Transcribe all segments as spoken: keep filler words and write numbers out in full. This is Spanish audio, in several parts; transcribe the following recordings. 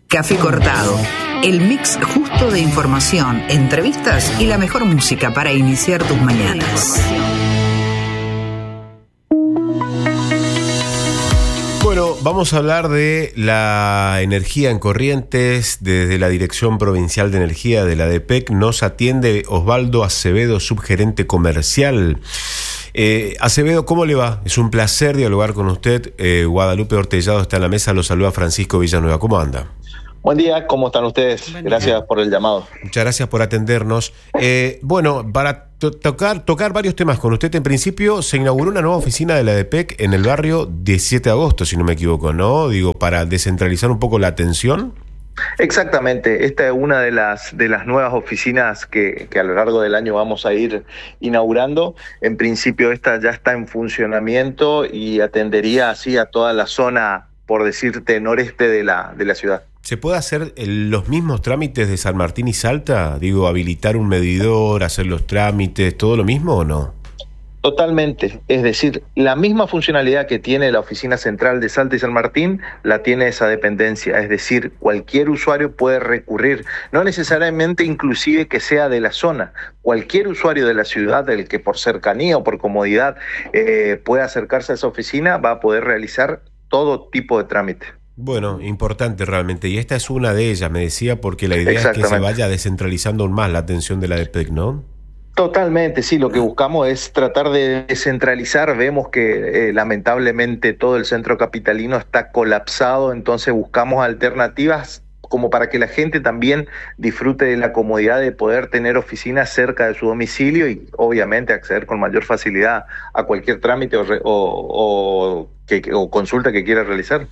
Café Cortado, el mix justo de información, entrevistas y la mejor música para iniciar tus mañanas. Bueno, vamos a hablar de la energía en Corrientes. Desde la Dirección Provincial de Energía de la A D E P E C nos atiende Osvaldo Acevedo, subgerente comercial. Eh, Acevedo, ¿cómo le va? Es un placer dialogar con usted. Eh, Guadalupe Ortellado está en la mesa, lo saluda Francisco Villanueva. ¿Cómo anda? Buen día, ¿cómo están ustedes? Gracias por el llamado. Muchas gracias por atendernos. Eh, bueno, para to- tocar, tocar varios temas con usted, en principio se inauguró una nueva oficina de la A D E P E C en el barrio diecisiete de agosto, si no me equivoco, ¿no? Digo, para descentralizar un poco la atención. Exactamente, esta es una de las de las nuevas oficinas que, que a lo largo del año vamos a ir inaugurando. En principio esta ya está en funcionamiento y atendería así a toda la zona, por decirte, noreste de la, de la ciudad. ¿Se puede hacer los mismos trámites de San Martín y Salta? Digo, habilitar un medidor, hacer los trámites, ¿todo lo mismo o no? Totalmente, es decir, la misma funcionalidad que tiene la oficina central de Salta y San Martín, la tiene esa dependencia, es decir, cualquier usuario puede recurrir, no necesariamente inclusive que sea de la zona, cualquier usuario de la ciudad, del que por cercanía o por comodidad eh, pueda acercarse a esa oficina, va a poder realizar todo tipo de trámite. Bueno, importante realmente, y esta es una de ellas, me decía, porque la idea es que se vaya descentralizando aún más la atención de la A D E P E C, ¿no? Totalmente, sí, lo que buscamos es tratar de descentralizar. Vemos que eh, lamentablemente todo el centro capitalino está colapsado, entonces buscamos alternativas como para que la gente también disfrute de la comodidad de poder tener oficinas cerca de su domicilio y obviamente acceder con mayor facilidad a cualquier trámite o, re, o, o, que, o consulta que quiera realizar.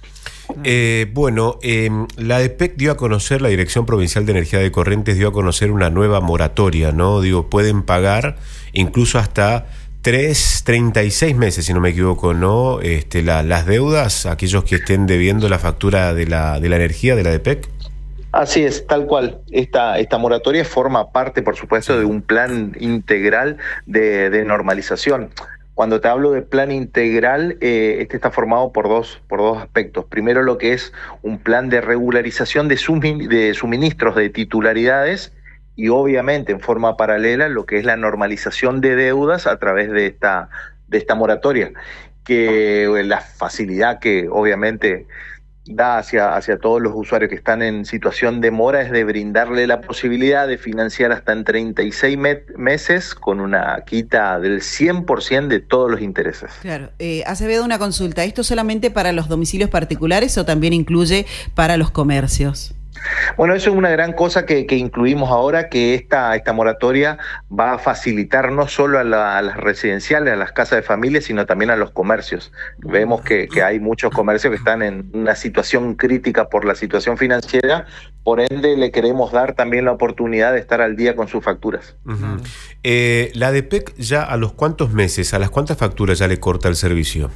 Eh, bueno, eh, la A D E P E C dio a conocer, la Dirección Provincial de Energía de Corrientes dio a conocer una nueva moratoria, ¿no? Digo, pueden pagar incluso hasta tres, treinta y seis meses, si no me equivoco, ¿no? Este, la, las deudas, aquellos que estén debiendo la factura de la, de la energía de la A D E P E C. Así es, tal cual. Esta, esta moratoria forma parte, por supuesto, de un plan integral de, de normalización. Cuando te hablo de plan integral, eh, este está formado por dos, por dos aspectos. Primero, lo que es un plan de regularización de, sumin- de suministros de titularidades y obviamente en forma paralela lo que es la normalización de deudas a través de esta, de esta moratoria, que la facilidad que obviamente da hacia, hacia todos los usuarios que están en situación de mora es de brindarle la posibilidad de financiar hasta en treinta y seis me- meses con una quita del cien por ciento de todos los intereses. Claro. Eh, Acevedo, una consulta. ¿Esto solamente para los domicilios particulares o también incluye para los comercios? Bueno, eso es una gran cosa que, que incluimos ahora, que esta, esta moratoria va a facilitar no solo a, la, a las residenciales, a las casas de familia, sino también a los comercios. Vemos que, que hay muchos comercios que están en una situación crítica por la situación financiera, por ende le queremos dar también la oportunidad de estar al día con sus facturas. Uh-huh. Eh, la A D E P E C ya a los cuántos meses, a las cuántas facturas ya le corta el servicio.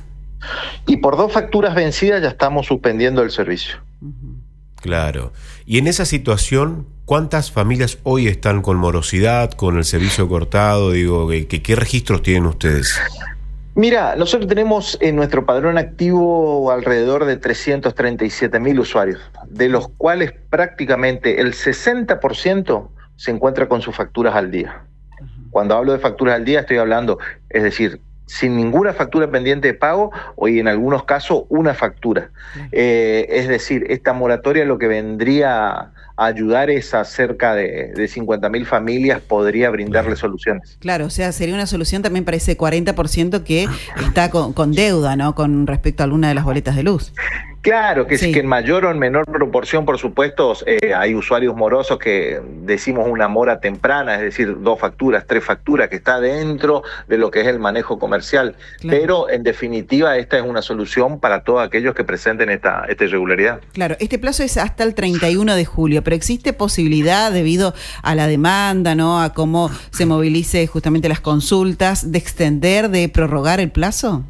Y por dos facturas vencidas ya estamos suspendiendo el servicio. Uh-huh. Claro. Y en esa situación, ¿cuántas familias hoy están con morosidad, con el servicio cortado? Digo, ¿qué, qué registros tienen ustedes? Mira, nosotros tenemos en nuestro padrón activo alrededor de trescientos treinta y siete mil usuarios, de los cuales prácticamente el sesenta por ciento se encuentra con sus facturas al día. Cuando hablo de facturas al día estoy hablando, es decir, sin ninguna factura pendiente de pago o y en algunos casos una factura. Eh, es decir, esta moratoria lo que vendría a ayudar es a cerca de, de cincuenta mil familias, podría brindarle soluciones. Claro, o sea, sería una solución también para ese cuarenta por ciento que está con, con deuda, ¿no? Con respecto a alguna de las boletas de luz. Claro, que, sí. que en mayor o en menor proporción, por supuesto, eh, hay usuarios morosos que decimos una mora temprana, es decir, dos facturas, tres facturas, que está dentro de lo que es el manejo comercial. Claro. Pero, en definitiva, esta es una solución para todos aquellos que presenten esta, esta irregularidad. Claro, este plazo es hasta el treinta y uno de julio, pero ¿existe posibilidad, debido a la demanda, ¿no?, a cómo se movilice justamente las consultas, de extender, de prorrogar el plazo?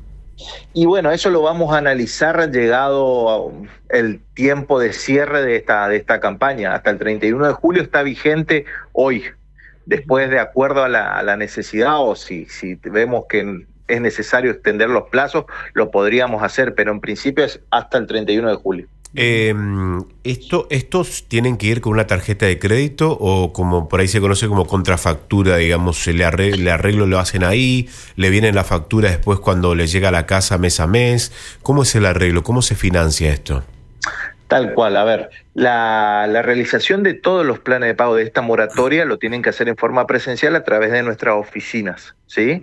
Y bueno, eso lo vamos a analizar llegado el tiempo de cierre de esta, de esta campaña. Hasta el treinta y uno de julio está vigente hoy. Después, de acuerdo a la, a la necesidad, o si, si vemos que es necesario extender los plazos, lo podríamos hacer, pero en principio es hasta el treinta y uno de julio. Eh, esto, ¿Estos tienen que ir con una tarjeta de crédito o como por ahí se conoce como contrafactura, digamos, se le arreglo, le arreglo lo hacen ahí, le viene la factura después cuando le llega a la casa mes a mes? ¿Cómo es el arreglo? ¿Cómo se financia esto? Tal cual, a ver, la, la realización de todos los planes de pago de esta moratoria lo tienen que hacer en forma presencial a través de nuestras oficinas, ¿sí?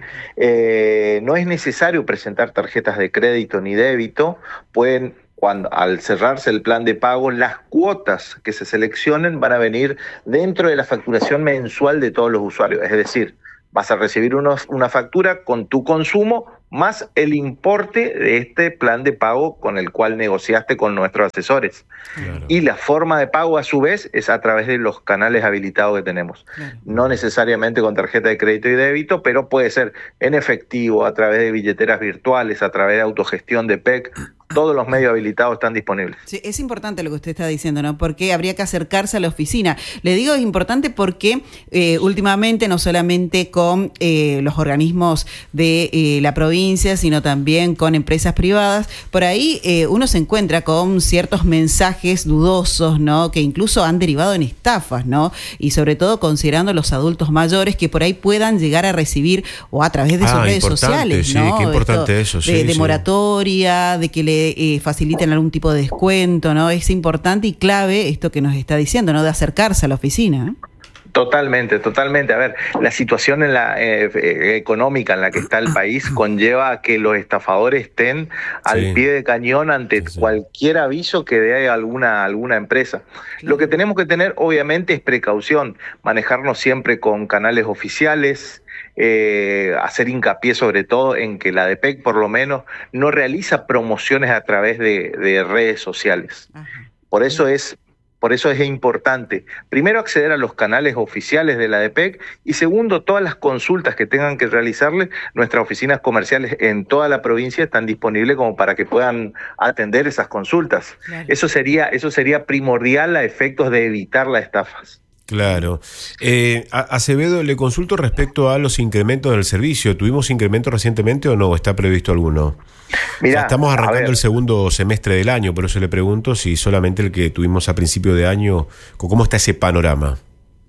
Eh, no es necesario presentar tarjetas de crédito ni débito, pueden, cuando, al cerrarse el plan de pago, las cuotas que se seleccionen van a venir dentro de la facturación mensual de todos los usuarios, es decir, vas a recibir unos, una factura con tu consumo más el importe de este plan de pago con el cual negociaste con nuestros asesores. Claro. Y la forma de pago, a su vez, es a través de los canales habilitados que tenemos. Claro. No necesariamente con tarjeta de crédito y débito, pero puede ser en efectivo, a través de billeteras virtuales, a través de autogestión de P E C. Todos los medios habilitados están disponibles. Sí, es importante lo que usted está diciendo, ¿no? Porque habría que acercarse a la oficina. Le digo es importante porque eh, últimamente no solamente con eh, los organismos de eh, la provincia, sino también con empresas privadas, por ahí eh, uno se encuentra con ciertos mensajes dudosos, ¿no? Que incluso han derivado en estafas, ¿no? Y sobre todo considerando los adultos mayores que por ahí puedan llegar a recibir o a través de sus ah, redes sociales, ¿no? Sí, qué importante Esto, eso, sí, de, de sí. moratoria, de que le Eh, faciliten algún tipo de descuento, ¿no? Es importante y clave esto que nos está diciendo, ¿no? De acercarse a la oficina. Totalmente, totalmente. A ver, la situación en la eh, eh, económica en la que está el país conlleva a que los estafadores estén al sí. pie de cañón ante sí, sí. cualquier aviso que dé alguna, alguna empresa. Claro. Lo que tenemos que tener, obviamente, es precaución, manejarnos siempre con canales oficiales, Eh, hacer hincapié sobre todo en que la A D P E C por lo menos no realiza promociones a través de, de redes sociales. Ajá. Por eso es por eso es importante, primero, acceder a los canales oficiales de la A D P E C y segundo, todas las consultas que tengan que realizarle, nuestras oficinas comerciales en toda la provincia están disponibles como para que puedan atender esas consultas. Claro. Eso sería, eso sería primordial a efectos de evitar las estafas. Claro. Eh, Acevedo, le consulto respecto a los incrementos del servicio. ¿Tuvimos incremento recientemente o no? ¿Está previsto alguno? Mirá, o sea, estamos arrancando el segundo semestre del año, por eso le pregunto si solamente el que tuvimos a principio de año, ¿cómo está ese panorama?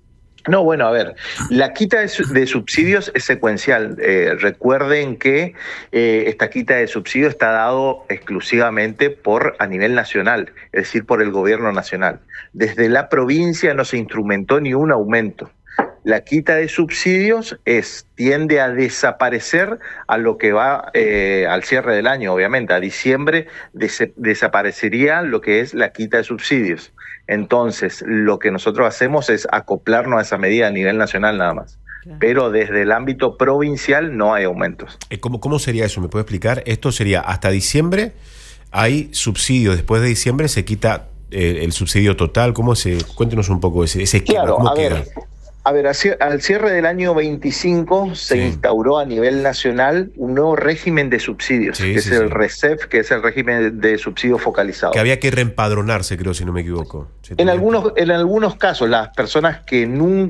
No, bueno, a ver, la quita de, de subsidios es secuencial. Eh, recuerden que eh, esta quita de subsidios está dado exclusivamente por a nivel nacional, es decir, por el gobierno nacional. Desde la provincia no se instrumentó ni un aumento. La quita de subsidios es tiende a desaparecer a lo que va eh, al cierre del año, obviamente. A diciembre des- desaparecería lo que es la quita de subsidios. Entonces, lo que nosotros hacemos es acoplarnos a esa medida a nivel nacional nada más. Claro. Pero desde el ámbito provincial no hay aumentos. ¿Cómo, cómo sería eso? ¿Me puede explicar? Esto sería hasta diciembre hay subsidio, después de diciembre se quita eh, el subsidio total. ¿Cómo se? Cuéntenos un poco ese, ese esquema. Claro, ¿Cómo a queda? ver, A ver, al cierre del año veinticinco se sí. instauró a nivel nacional un nuevo régimen de subsidios, sí, que sí, es el sí. RECEF, que es el régimen de subsidio focalizado. Que había que reempadronarse, creo, si no me equivoco. Si en, algunos, en algunos casos, las personas que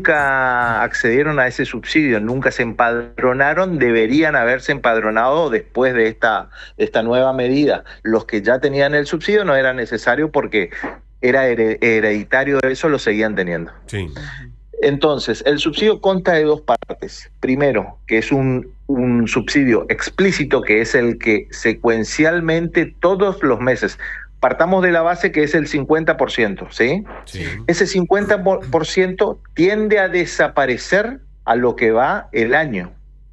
nunca accedieron a ese subsidio, nunca se empadronaron, deberían haberse empadronado después de esta, de esta nueva medida. Los que ya tenían el subsidio no era necesario porque era hereditario, eso lo seguían teniendo. Sí. Entonces, el subsidio consta de dos partes. Primero, que es un, un subsidio explícito, que es el que secuencialmente todos los meses, partamos de la base que es el cincuenta por ciento, ¿sí? Sí. Ese cincuenta por ciento tiende a desaparecer a lo que va el año.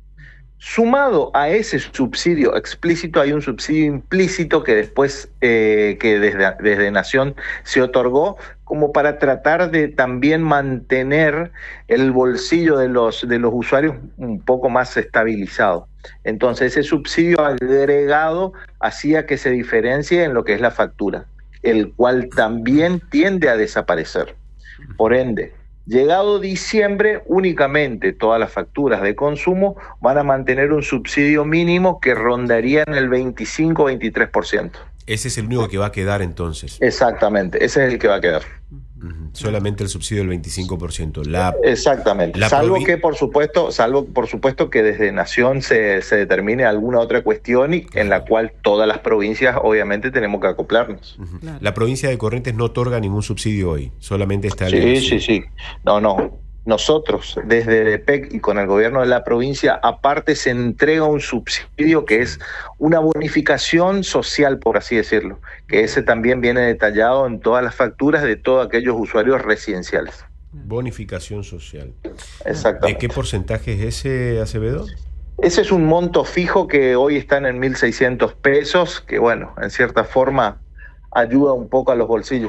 Sumado a ese subsidio explícito, hay un subsidio implícito que después, eh, que desde, desde Nación se otorgó, como para tratar de también mantener el bolsillo de los, de los usuarios un poco más estabilizado. Entonces, ese subsidio agregado hacía que se diferencie en lo que es la factura, el cual también tiende a desaparecer. Por ende, llegado diciembre, únicamente todas las facturas de consumo van a mantener un subsidio mínimo que rondaría en el veinticinco a veintitrés por ciento. Ese es el único que va a quedar entonces. Exactamente, ese es el que va a quedar. Uh-huh. Solamente el subsidio del veinticinco por ciento. La, Exactamente. La salvo provi- que, por supuesto, salvo por supuesto que desde Nación se, se determine alguna otra cuestión y en la cual todas las provincias, obviamente, tenemos que acoplarnos. Uh-huh. Claro. La provincia de Corrientes no otorga ningún subsidio hoy. Solamente está el Sí, sí, sí. No, no. Nosotros, desde D P E C y con el gobierno de la provincia, aparte se entrega un subsidio que es una bonificación social, por así decirlo, que ese también viene detallado en todas las facturas de todos aquellos usuarios residenciales. Bonificación social. Exactamente. ¿De qué porcentaje es ese, Acevedo? Ese es un monto fijo que hoy están en mil seiscientos pesos, que bueno, en cierta forma ayuda un poco a los bolsillos.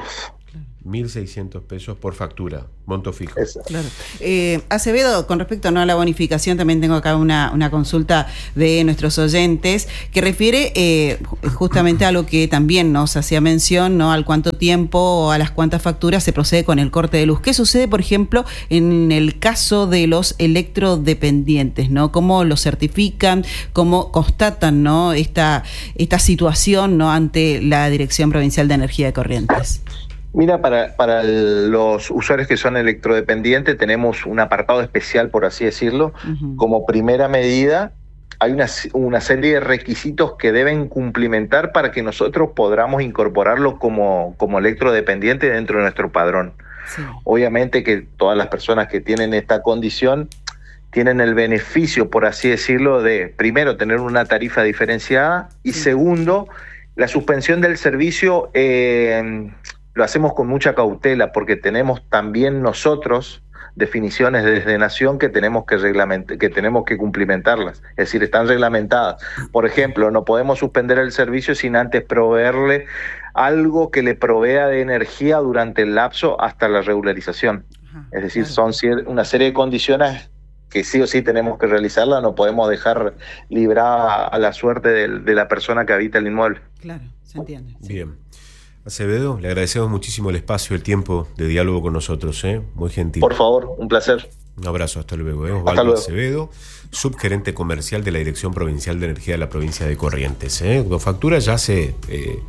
mil seiscientos pesos por factura, monto fijo. Eso. Claro. Eh, Acevedo, con respecto, ¿no?, a la bonificación, también tengo acá una, una consulta de nuestros oyentes que refiere eh, justamente a lo que también nos hacía mención, ¿no?, al cuánto tiempo o a las cuántas facturas se procede con el corte de luz. ¿Qué sucede, por ejemplo, en el caso de los electrodependientes, ¿no? ¿Cómo lo certifican? ¿Cómo constatan, ¿no?, esta, esta situación, ¿no?, ante la Dirección Provincial de Energía de Corrientes? Mira, para, para el- los usuarios que son electrodependientes tenemos un apartado especial, por así decirlo. Uh-huh. Como primera medida, hay una, una serie de requisitos que deben cumplimentar para que nosotros podamos incorporarlo como, como electrodependiente dentro de nuestro padrón. Sí. Obviamente que todas las personas que tienen esta condición tienen el beneficio, por así decirlo, de, primero, tener una tarifa diferenciada y, Sí. segundo, la suspensión del servicio eh, lo hacemos con mucha cautela porque tenemos también nosotros definiciones desde Nación que tenemos que reglament- que tenemos que cumplimentarlas, es decir, están reglamentadas. Por ejemplo, no podemos suspender el servicio sin antes proveerle algo que le provea de energía durante el lapso hasta la regularización. Ajá, Es decir, claro. son cier- una serie de condiciones que sí o sí tenemos que realizarla, no podemos dejar librada a la suerte del- de la persona que habita el inmueble. Claro, se entiende. Sí. Bien. Acevedo, le agradecemos muchísimo el espacio, el tiempo de diálogo con nosotros, ¿eh? Muy gentil. Por favor, un placer. Un abrazo, hasta luego. ¿eh? Hasta Osvaldo luego. Acevedo, subgerente comercial de la Dirección Provincial de Energía de la provincia de Corrientes. ¿eh? Dos facturas ya se... Eh,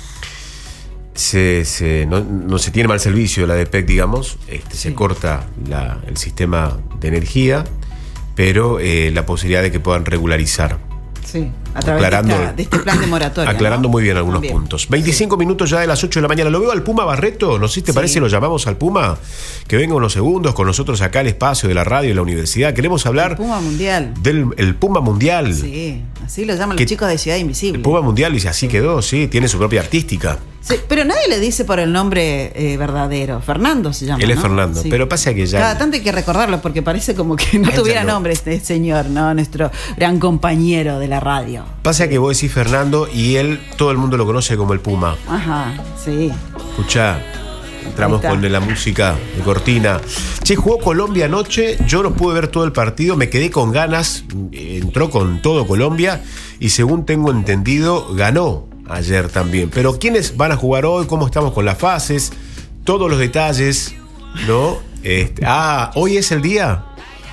se, se no, no se tiene mal servicio de la D P E C, digamos, este, Sí. se corta la, el sistema de energía, pero eh, la posibilidad de que puedan regularizar. Sí, a través Aclarando- de, esta- de este plan de moratoria. Aclarando ¿no? muy bien algunos También. puntos. veinticinco minutos ya de las ocho de la mañana. Lo veo al Puma Barreto. No sé si te Sí. parece, lo llamamos al Puma. Que venga unos segundos con nosotros acá al espacio de la radio y la universidad. Queremos hablar El Puma Mundial. del el Puma Mundial. Sí, así lo llaman Que- los chicos de Ciudad Invisible. El Puma Mundial, y así quedó, sí. Tiene su propia artística. Sí, pero nadie le dice por el nombre eh, verdadero. Fernando se llama. Él es ¿no? Fernando. Sí. Pero pasa que ya. Cada tanto hay que recordarlo porque parece como que no Él tuviera ya no. nombre este señor, ¿no? Nuestro gran compañero de la radio. Pasa que vos decís Fernando y él, todo el mundo lo conoce como el Puma. Ajá, sí. Escuchá, entramos Ahí está. con la música de cortina. Che, jugó Colombia anoche, yo no pude ver todo el partido, me quedé con ganas, entró con todo Colombia y según tengo entendido, ganó ayer también. Pero ¿quiénes van a jugar hoy? ¿Cómo estamos con las fases? Todos los detalles, ¿no? Este, ah, ¿hoy es el día?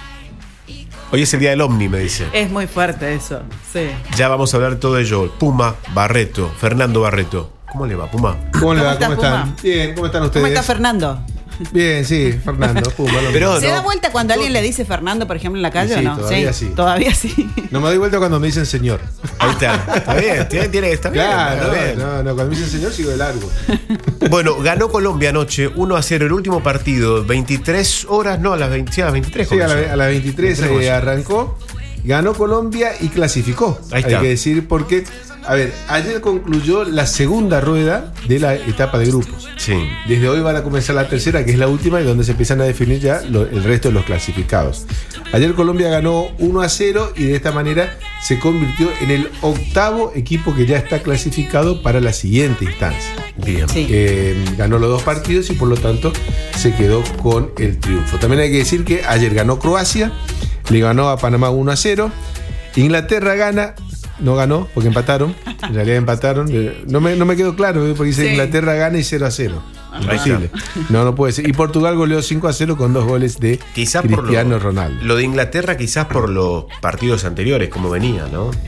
Hoy es el día del Omni, me dice. Es muy fuerte eso, sí. Ya vamos a hablar de todo ello. Puma, Barreto, Fernando Barreto. ¿Cómo le va, Puma? ¿Cómo le ¿Cómo va? estás, ¿Cómo están? Puma? Bien, ¿cómo están ustedes? ¿Cómo está Fernando? Bien, sí, Fernando. Puma, lo Pero mismo. ¿Se no. da vuelta cuando alguien le dice Fernando, por ejemplo, en la calle Sí, o no? todavía sí. Todavía sí. No me doy vuelta cuando me dicen señor. Ahí está. Está bien, tiene, tiene que estar bien. Claro, está bien. no, no, cuando me dicen señor sigo de largo. Bueno, ganó Colombia anoche uno a cero el último partido, veintitrés horas, no, a las veinte, sí, a las veintitrés. Sí, a, comenzó. la- a las veintitrés veintitrés eh, arrancó, ganó Colombia y clasificó. Ahí Hay está. que decir porque, a ver, ayer concluyó la segunda rueda de la etapa de grupos. Sí. Desde hoy van a comenzar la tercera, que es la última, y donde se empiezan a definir ya lo- el resto de los clasificados. Ayer Colombia ganó uno a cero y de esta manera se convirtió en el octavo equipo que ya está clasificado para la siguiente instancia. Bien. Sí. Eh, ganó los dos partidos y por lo tanto se quedó con el triunfo. También hay que decir que ayer ganó Croacia, le ganó a Panamá uno a cero. Inglaterra gana, no ganó porque empataron. En realidad empataron. Eh, No me, no me quedó claro eh, porque dice Sí. Inglaterra gana y cero a cero. Ahí Imposible. No, no puede ser. Y Portugal goleó cinco a cero con dos goles de Quizás por Cristiano lo, Ronaldo. lo de Inglaterra, quizás por los partidos anteriores, como venía, ¿no?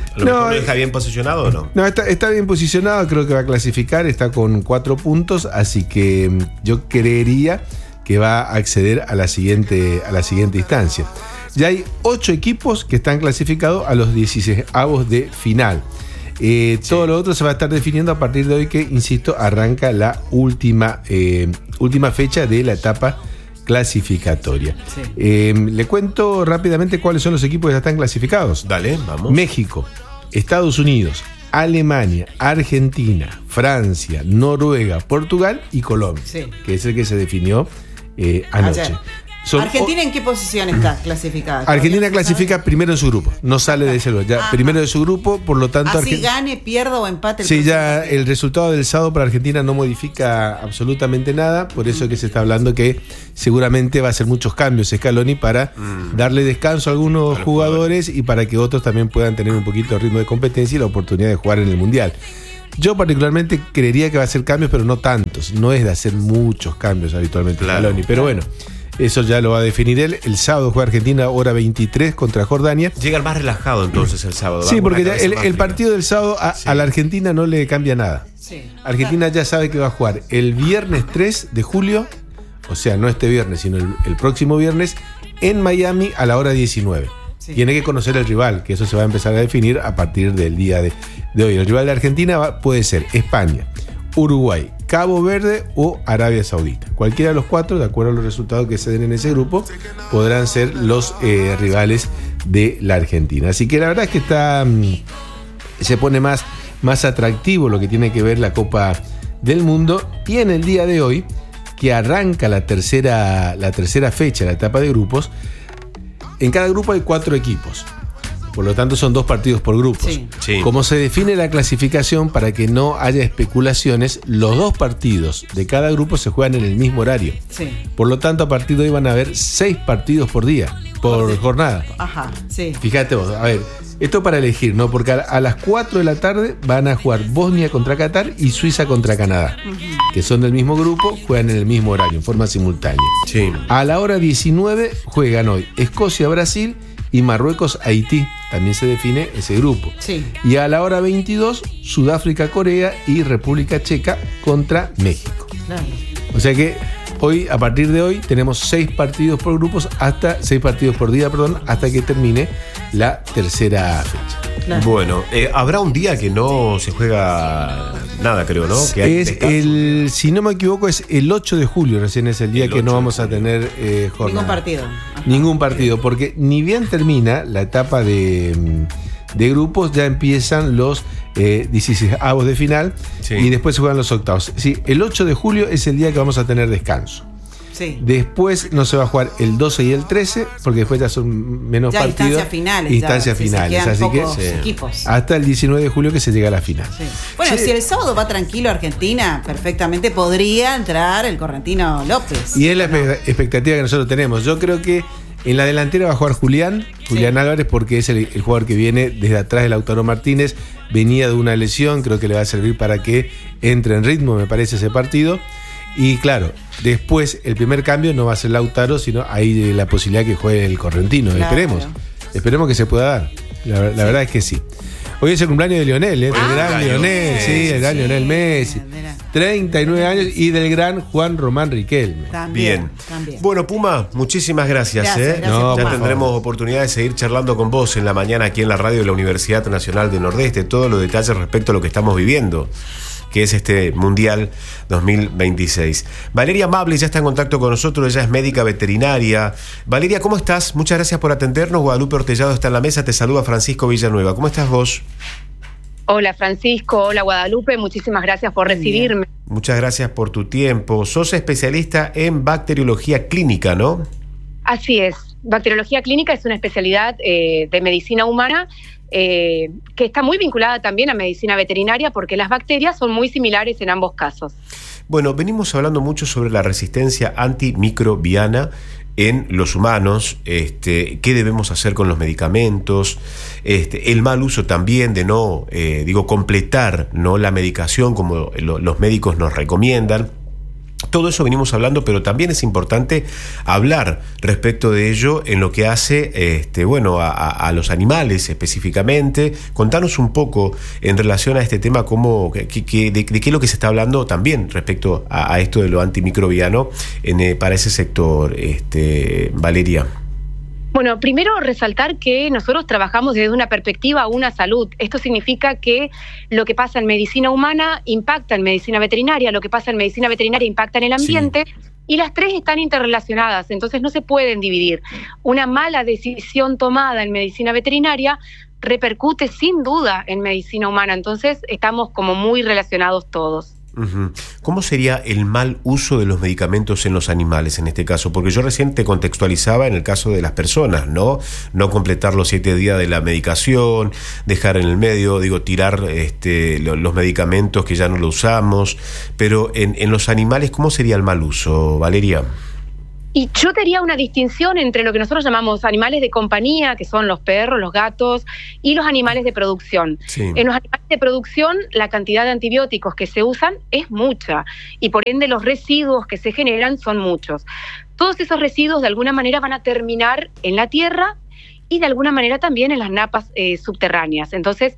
¿A lo No, mejor lo eh, deja bien posicionado o no? No, está, está bien posicionado, creo que va a clasificar, está con cuatro puntos, así que mm, yo creería que va a acceder a la siguiente, a la siguiente instancia. Ya hay ocho equipos que están clasificados a los dieciseisavos de final. Eh, sí. Todo lo otro se va a estar definiendo a partir de hoy que, insisto, arranca la última, eh, última fecha de la etapa clasificatoria. Sí. Eh, le cuento rápidamente cuáles son los equipos que ya están clasificados. Dale, vamos. México, Estados Unidos, Alemania, Argentina, Francia, Noruega, Portugal y Colombia, sí. que es el que se definió eh, anoche. Ayer. Son ¿Argentina en qué posición está clasificada? Argentina clasifica sabe? primero en su grupo, no sale de ese lugar, ya Ajá. primero de su grupo, por lo tanto... Así Argent... gane, pierda o empate. El sí, ya el resultado del sábado para Argentina no modifica absolutamente nada, por eso es que se está hablando que seguramente va a hacer muchos cambios Scaloni para mm. darle descanso a algunos a jugadores, jugadores y para que otros también puedan tener un poquito de ritmo de competencia y la oportunidad de jugar en el Mundial. Yo particularmente creería que va a hacer cambios, pero no tantos, no es de hacer muchos cambios habitualmente claro. Scaloni, pero bueno... Eso ya lo va a definir él. El sábado juega Argentina, hora veintitrés, contra Jordania. Llega más relajado entonces el sábado. Sí, porque ya el, el partido del sábado a, sí. a la Argentina no le cambia nada. Sí. Argentina ya sabe que va a jugar el viernes tres de julio, o sea, no este viernes, sino el, el próximo viernes, en Miami a la hora diecinueve. Sí. Tiene que conocer el rival, que eso se va a empezar a definir a partir del día de, de hoy. El rival de Argentina va, puede ser España, Uruguay, Cabo Verde o Arabia Saudita. Cualquiera de los cuatro, de acuerdo a los resultados que se den en ese grupo, podrán ser los eh, rivales de la Argentina. Así que la verdad es que está mmm, se pone más, más atractivo lo que tiene que ver la Copa del Mundo. Y en el día de hoy, que arranca la tercera, la tercera fecha, la etapa de grupos, en cada grupo hay cuatro equipos. Por lo tanto, son dos partidos por grupos. Sí. Sí. Como se define la clasificación para que no haya especulaciones, los dos partidos de cada grupo se juegan en el mismo horario. Sí. Por lo tanto, a partir de hoy van a haber seis partidos por día, por jornada. Ajá, sí. Fíjate vos, a ver, esto para elegir, ¿no? Porque a las cuatro de la tarde van a jugar Bosnia contra Qatar y Suiza contra Canadá, uh-huh. que son del mismo grupo, juegan en el mismo horario, en forma simultánea. Sí. A la hora diecinueve juegan hoy Escocia-Brasil y Marruecos-Haití. También se define ese grupo. Sí. Y a la hora veintidós, Sudáfrica-Corea y República Checa contra México. Claro. O sea que hoy, a partir de hoy, tenemos seis partidos por grupos, hasta seis partidos por día, perdón, hasta que termine la tercera fecha. Claro. Bueno, eh, habrá un día que no se juega nada, creo, ¿no? Que hay es el, si no me equivoco, es el ocho de julio, recién es el día el que no vamos a tener eh, jornada. Ningún partido. Ajá. Ningún partido, porque ni bien termina la etapa de, de grupos, ya empiezan los eh, dieciseisavos de final, sí. y después se juegan los octavos. Sí, el ocho de julio es el día que vamos a tener descanso. Sí. Después no se va a jugar el doce y el trece, porque después ya son menos ya partidos. Instancias finales. Instancias ya, finales. Si así que sí. equipos. Hasta el diecinueve de julio que se llega a la final. Sí. Bueno, sí. si el sábado va tranquilo Argentina, perfectamente podría entrar el correntino López. Y es la ¿no? expectativa que nosotros tenemos. Yo creo que en la delantera va a jugar Julián, Julián sí. Álvarez, porque es el, el jugador que viene desde atrás de Lautaro Martínez. Venía de una lesión, creo que le va a servir para que entre en ritmo, me parece, ese partido. Y claro, después el primer cambio no va a ser Lautaro, sino hay la posibilidad que juegue el correntino. Claro. Esperemos, esperemos que se pueda dar. La, la sí. verdad es que sí. Hoy es el cumpleaños de Lionel, ¿eh? del ah, gran Lionel, Messi, sí, el gran sí. Lionel Messi. treinta y nueve años y del gran Juan Román Riquelme. También. Bien. También. Bueno, Puma, muchísimas gracias. gracias, ¿eh? gracias no, ya tendremos favor. oportunidad de seguir charlando con vos en la mañana aquí en la radio de la Universidad Nacional de Nordeste, todos los detalles respecto a lo que estamos viviendo, que es este Mundial dos mil veintiséis. Valeria Mable ya está en contacto con nosotros, ella es médica veterinaria. Valeria, ¿cómo estás? Muchas gracias por atendernos. Guadalupe Ortellado está en la mesa, te saluda Francisco Villanueva. ¿Cómo estás vos? Hola Francisco, hola Guadalupe, muchísimas gracias por recibirme. Muchas gracias por tu tiempo. Sos especialista en bacteriología clínica, ¿no? Así es, bacteriología clínica es una especialidad eh, de medicina humana Eh, que está muy vinculada también a medicina veterinaria porque las bacterias son muy similares en ambos casos. Bueno, venimos hablando mucho sobre la resistencia antimicrobiana en los humanos, este, qué debemos hacer con los medicamentos, este, el mal uso también de no, eh, digo, completar no la medicación como lo, los médicos nos recomiendan. Todo eso venimos hablando, pero también es importante hablar respecto de ello en lo que hace este, bueno, a, a los animales específicamente. Contanos un poco en relación a este tema, cómo, que, que, de, de qué es lo que se está hablando también respecto a, a esto de lo antimicrobiano en, eh, para ese sector, este, Valeria. Bueno, primero resaltar que nosotros trabajamos desde una perspectiva una salud. Esto significa que lo que pasa en medicina humana impacta en medicina veterinaria, lo que pasa en medicina veterinaria impacta en el ambiente, sí. Y las tres están interrelacionadas, entonces no se pueden dividir. Una mala decisión tomada en medicina veterinaria repercute sin duda en medicina humana, entonces estamos como muy relacionados todos. Uh-huh. ¿Cómo sería el mal uso de los medicamentos en los animales en este caso? Porque yo recién te contextualizaba en el caso de las personas, ¿no? No completar los siete días de la medicación, dejar en el medio, digo, tirar este, lo, los medicamentos que ya no lo usamos, pero en, en los animales, ¿cómo sería el mal uso, Valeria? Y yo te haría una distinción entre lo que nosotros llamamos animales de compañía, que son los perros, los gatos, y los animales de producción. Sí. En los animales de producción, la cantidad de antibióticos que se usan es mucha, y por ende los residuos que se generan son muchos. Todos esos residuos de alguna manera van a terminar en la tierra y de alguna manera también en las napas eh, subterráneas. Entonces,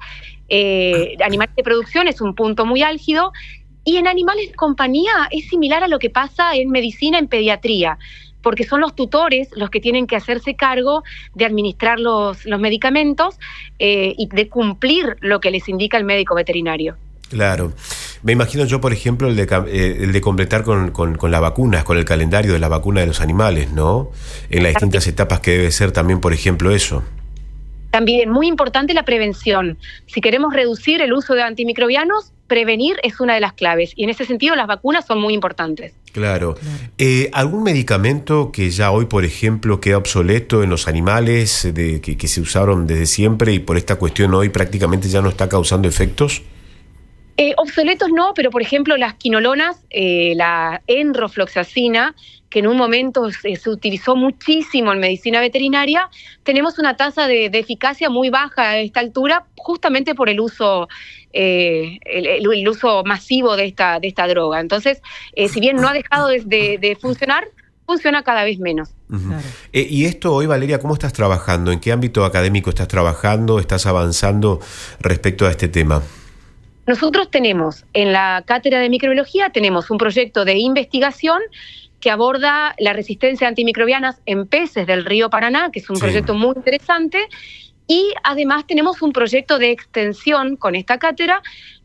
eh, animales de producción es un punto muy álgido. Y en animales de compañía es similar a lo que pasa en medicina, en pediatría, porque son los tutores los que tienen que hacerse cargo de administrar los, los medicamentos eh, y de cumplir lo que les indica el médico veterinario. Claro. Me imagino yo, por ejemplo, el de, eh, el de completar con, con, con las vacunas, con el calendario de la vacuna de los animales, ¿no? En las distintas etapas que debe ser también, por ejemplo, eso. También muy importante la prevención. Si queremos reducir el uso de antimicrobianos, prevenir es una de las claves. Y en ese sentido las vacunas son muy importantes. Claro. Eh, ¿Algún medicamento que ya hoy, por ejemplo, queda obsoleto en los animales, de, que, que se usaron desde siempre y por esta cuestión hoy prácticamente ya no está causando efectos? Eh, obsoletos no, pero por ejemplo las quinolonas, eh, la enrofloxacina, que en un momento se, se utilizó muchísimo en medicina veterinaria, tenemos una tasa de, de eficacia muy baja a esta altura, justamente por el uso, eh, el, el, el uso masivo de esta, de esta droga. Entonces, eh, si bien no ha dejado de, de, de funcionar, funciona cada vez menos. Uh-huh. Claro. Eh, y esto hoy, Valeria, ¿cómo estás trabajando? ¿En qué ámbito académico estás trabajando? ¿Estás avanzando respecto a este tema? Nosotros tenemos en la cátedra de microbiología tenemos un proyecto de investigación que aborda la resistencia a antimicrobianas en peces del río Paraná, que es un sí. proyecto muy interesante, y además tenemos un proyecto de extensión con esta cátedra.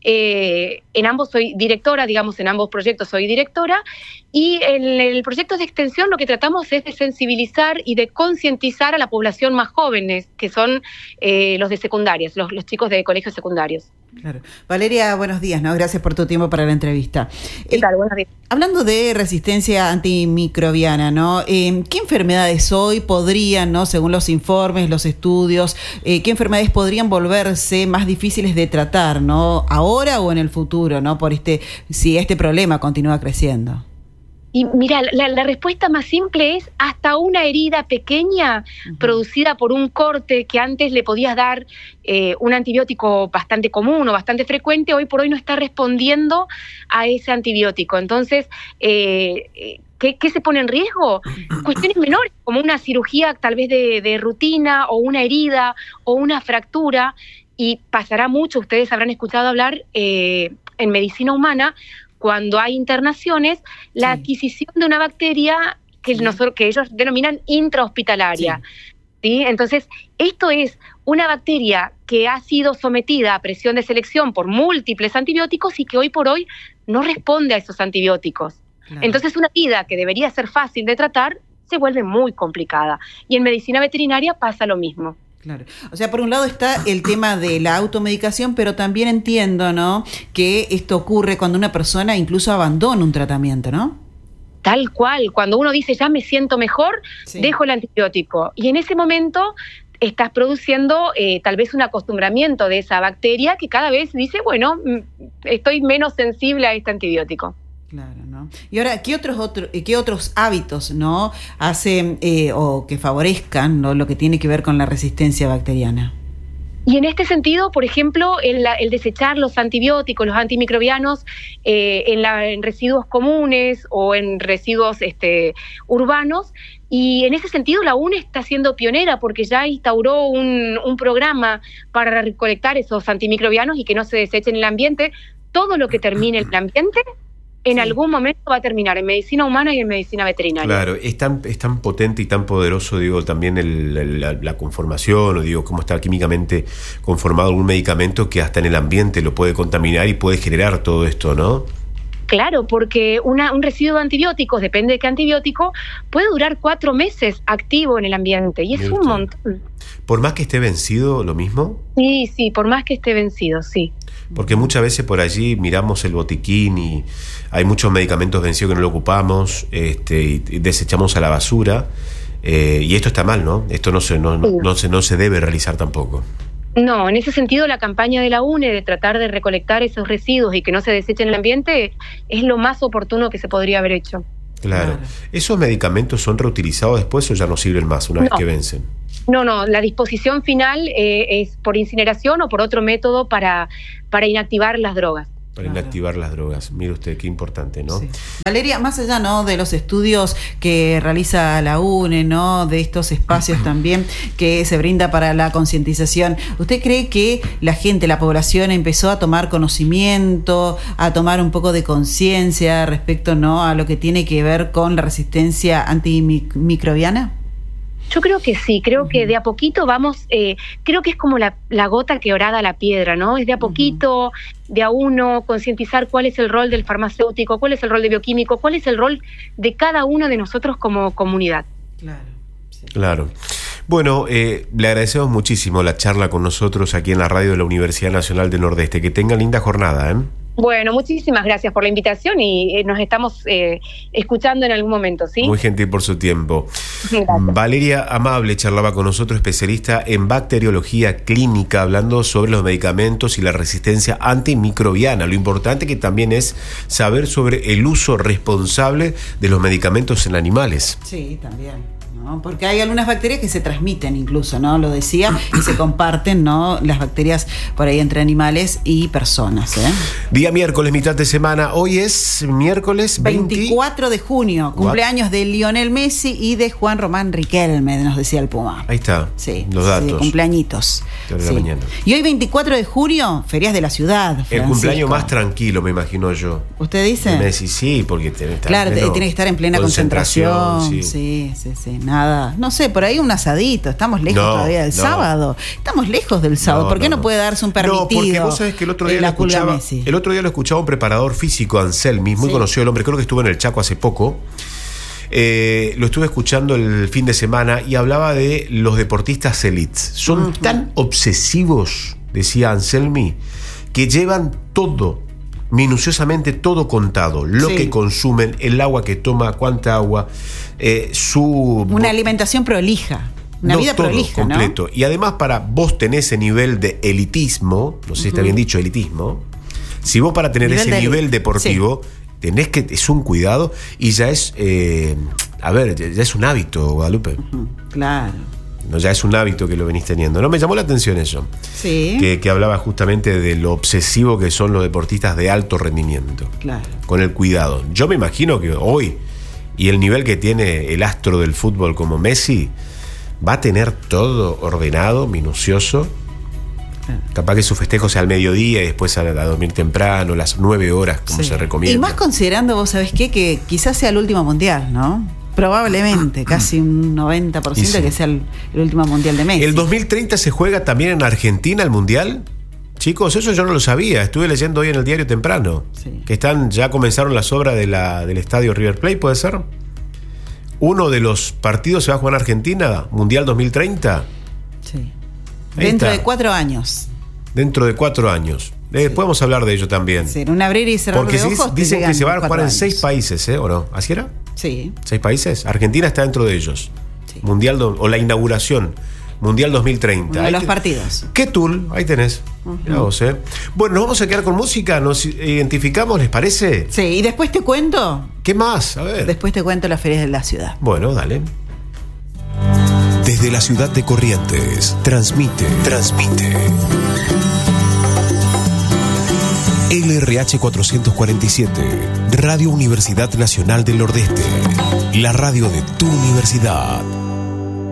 Eh, en ambos soy directora, digamos, en ambos proyectos soy directora, y en el proyecto de extensión lo que tratamos es de sensibilizar y de concientizar a la población más jóvenes, que son eh, los de secundarias, los, los chicos de colegios secundarios. Claro. Valeria, buenos días, ¿no? Gracias por tu tiempo para la entrevista. ¿Qué tal? Buenos días. Hablando de resistencia antimicrobiana, ¿no? Eh, ¿Qué enfermedades hoy podrían, ¿no? Según los informes, los estudios, eh, qué enfermedades podrían volverse más difíciles de tratar, ¿no? Ahora o en el futuro, ¿no? Por este, si este problema continúa creciendo. Y mira, la, la respuesta más simple es hasta una herida pequeña uh-huh. producida por un corte que antes le podías dar eh, un antibiótico bastante común o bastante frecuente, hoy por hoy no está respondiendo a ese antibiótico. Entonces, eh, ¿qué, qué se pone en riesgo? Cuestiones menores, como una cirugía tal vez de, de rutina o una herida o una fractura, y pasará mucho, ustedes habrán escuchado hablar eh, en medicina humana, cuando hay internaciones, la sí. adquisición de una bacteria que, sí. nosotros, que ellos denominan intrahospitalaria. Sí. ¿Sí? Entonces, esto es una bacteria que ha sido sometida a presión de selección por múltiples antibióticos y que hoy por hoy no responde a esos antibióticos. Claro. Entonces, una herida que debería ser fácil de tratar se vuelve muy complicada. Y en medicina veterinaria pasa lo mismo. Claro. O sea, por un lado está el tema de la automedicación, pero también entiendo, ¿no?, que esto ocurre cuando una persona incluso abandona un tratamiento, ¿no? Tal cual. Cuando uno dice, ya me siento mejor, sí. dejo el antibiótico. Y en ese momento estás produciendo eh, tal vez un acostumbramiento de esa bacteria que cada vez dice, bueno, estoy menos sensible a este antibiótico. Claro, ¿no? Y ahora, ¿qué otros otro, qué otros hábitos, ¿no?, hacen eh, o que favorezcan, ¿no?, lo que tiene que ver con la resistencia bacteriana? Y en este sentido, por ejemplo, el, el desechar los antibióticos, los antimicrobianos eh, en, la, en residuos comunes o en residuos este, urbanos. Y en ese sentido la U N E está siendo pionera porque ya instauró un, un programa para recolectar esos antimicrobianos y que no se desechen en el ambiente. Todo lo que termine en el ambiente en sí. algún momento va a terminar en medicina humana y en medicina veterinaria. Claro, es tan, es tan potente y tan poderoso, digo, también el, el, la, la conformación, o digo, cómo está químicamente conformado algún medicamento que hasta en el ambiente lo puede contaminar y puede generar todo esto, ¿no? Claro, porque una, un residuo de antibióticos, depende de qué antibiótico, puede durar cuatro meses activo en el ambiente y es Mira un usted. montón. ¿Por más que esté vencido, lo mismo? Sí, sí, por más que esté vencido, sí. Porque muchas veces por allí miramos el botiquín y hay muchos medicamentos vencidos que no lo ocupamos, este, y desechamos a la basura, eh, y esto está mal, ¿no? Esto no se, no, sí. no, no, se, no se debe realizar tampoco. No, en ese sentido la campaña de la U N E de tratar de recolectar esos residuos y que no se desechen en el ambiente es lo más oportuno que se podría haber hecho. Claro. claro. ¿Esos medicamentos son reutilizados después o ya no sirven más una no. vez que vencen? No, no, la disposición final eh, es por incineración o por otro método para, para inactivar las drogas. Para claro. inactivar las drogas. Mire usted, qué importante, ¿no? Sí. Valeria, más allá, ¿no?, de los estudios que realiza la U N E, ¿no?, de estos espacios también que se brinda para la concientización, ¿usted cree que la gente, la población empezó a tomar conocimiento, a tomar un poco de conciencia respecto, ¿no?, a lo que tiene que ver con la resistencia antimicrobiana? Yo creo que sí, creo uh-huh. que de a poquito vamos, eh, creo que es como la, la gota que horada la piedra, ¿no? Es de a poquito, uh-huh. de a uno, concientizar cuál es el rol del farmacéutico, cuál es el rol del bioquímico, cuál es el rol de cada uno de nosotros como comunidad. Claro. Sí. Claro. Bueno, eh, le agradecemos muchísimo la charla con nosotros aquí en la radio de la Universidad Nacional del Nordeste. Que tenga linda jornada, ¿eh? Bueno, muchísimas gracias por la invitación y eh, nos estamos eh, escuchando en algún momento, ¿sí? Muy gentil por su tiempo. Gracias. Valeria Amable charlaba con nosotros, especialista en bacteriología clínica, hablando sobre los medicamentos y la resistencia antimicrobiana. Lo importante que también es saber sobre el uso responsable de los medicamentos en animales. Sí, también. ¿no? Porque hay algunas bacterias que se transmiten incluso, ¿no? Lo decía, y se comparten, ¿no?, las bacterias por ahí entre animales y personas, ¿eh? Día miércoles, mitad de semana. Hoy es miércoles veinte... veinticuatro de junio, cumpleaños de Lionel Messi y de Juan Román Riquelme, nos decía el Puma. Ahí está, sí, los datos. Sí, cumpleañitos. De sí. la mañana. Y hoy veinticuatro de junio, ferias de la ciudad, Francisco. El cumpleaños más tranquilo, me imagino yo. ¿Usted dice? De Messi, sí, porque tiene que estar claro, pleno, tiene que estar en plena concentración. concentración sí. sí, sí, sí, nada. No sé, por ahí un asadito. Estamos lejos no, todavía del no. sábado. Estamos lejos del sábado. No, ¿Por qué no, no puede darse un permitido? No, porque vos sabés que el otro día, lo escuchaba, el otro día lo escuchaba un preparador físico, Anselmi, muy sí. conocido el hombre, creo que estuvo en el Chaco hace poco. Eh, lo estuve escuchando el fin de semana y hablaba de los deportistas elites. Son uh-huh. tan obsesivos, decía Anselmi, que llevan todo, minuciosamente todo contado, lo sí. que consumen, el agua que toma, cuánta agua, eh, su... Una alimentación prolija. Una no, vida todo, prolija, completo. ¿No? Y además, para vos tener ese nivel de elitismo, no sé si uh-huh. está bien dicho elitismo, si vos para tener nivel ese de nivel el... deportivo, sí. tenés que, es un cuidado y ya es, eh, a ver, ya, ya es un hábito, Guadalupe. Uh-huh. Claro. No, ya es un hábito que lo venís teniendo. No, me llamó la atención eso. Sí. Que, que hablaba justamente de lo obsesivo que son los deportistas de alto rendimiento. Claro. Con el cuidado. Yo me imagino que hoy, y el nivel que tiene el astro del fútbol como Messi, va a tener todo ordenado, minucioso. Claro. Capaz que su festejo sea al mediodía y después a, a dormir temprano, las nueve horas, como sí. se recomienda. Y más considerando, vos sabés qué, que quizás sea el último mundial, ¿no? Probablemente, casi un noventa por ciento sí. que sea el, el último mundial de Messi. ¿El dos mil treinta se juega también en Argentina el mundial? Chicos, eso yo no lo sabía. Estuve leyendo hoy en el diario temprano. Sí. Que están, ya comenzaron las obras de la, del estadio River Plate, ¿puede ser? Uno de los partidos se va a jugar en Argentina, Mundial dos mil treinta. Sí. Ahí Dentro está. de cuatro años. Dentro de cuatro años. Eh, sí. Podemos hablar de ello también. Sí, en un abrir y cerrar Porque de ojos. Porque dicen que se va a jugar años. en seis países, ¿eh? ¿O no? ¿Así era? Sí. ¿Seis países? Argentina está dentro de ellos. Sí. Mundial do, o la inauguración. Mundial dos mil treinta. Uno de los te, partidos. ¿Qué tool? Ahí tenés. Uh-huh. Vos, ¿eh? Bueno, nos vamos a quedar con música. ¿Nos identificamos? ¿Les parece? Sí, y después te cuento. ¿Qué más? A ver. Después te cuento las ferias de la ciudad. Bueno, dale. Desde la ciudad de Corrientes, transmite, transmite. L R H cuatrocientos cuarenta y siete, Radio Universidad Nacional del Nordeste, la radio de tu universidad.